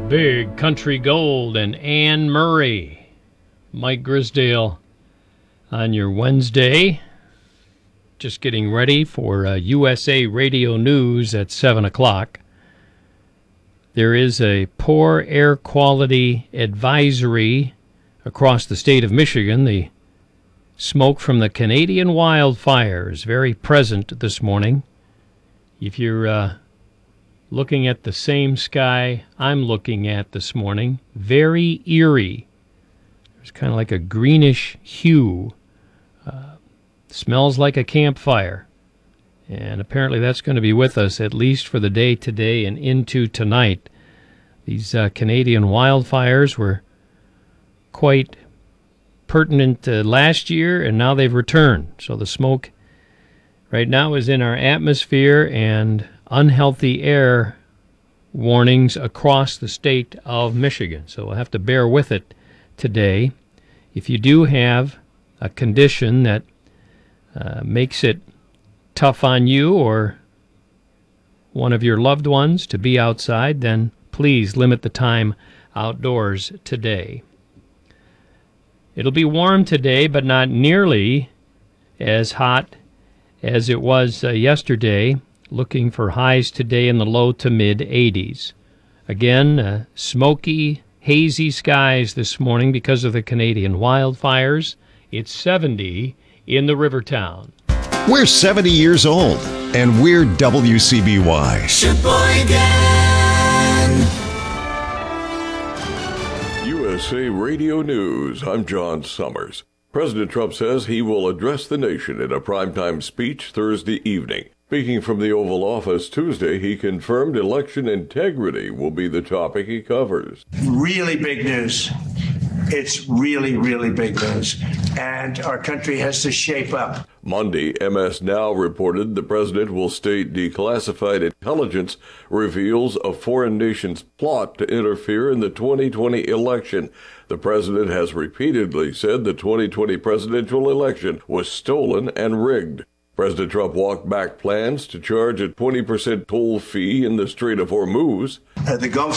Big Country Gold and Anne Murray. Mike Grisdale on your Wednesday. Just getting ready for USA Radio News at 7 o'clock. There is a poor air quality advisory across the state of Michigan. The smoke from the Canadian wildfires very present this morning. If you're looking at the same sky I'm looking at this morning, very eerie. There's kind of like a greenish hue. Smells like a campfire. And apparently that's going to be with us at least for the day today and into tonight. These Canadian wildfires were quite pertinent last year, and now they've returned. So the smoke right now is in our atmosphere, and unhealthy air warnings across the state of Michigan. So we'll have to bear with it today. If you do have a condition that makes it tough on you or one of your loved ones to be outside, then please limit the time outdoors today. It'll be warm today, but not nearly as hot as it was yesterday. Looking for highs today in the low to mid 80s. Again, smoky, hazy skies this morning because of the Canadian wildfires. It's 70 in the Rivertown. We're 70 years old, and we're WCBY. Sheboygan! USA Radio News, I'm John Summers. President Trump says he will address the nation in a primetime speech Thursday evening. Speaking from the Oval Office Tuesday, he confirmed election integrity will be the topic he covers. Really big news. It's really, really big news. And our country has to shape up. Monday, MS Now reported the president will state declassified intelligence reveals a foreign nation's plot to interfere in the 2020 election. The president has repeatedly said the 2020 presidential election was stolen and rigged. President Trump walked back plans to charge a 20% toll fee in the Strait of Hormuz. The Gulf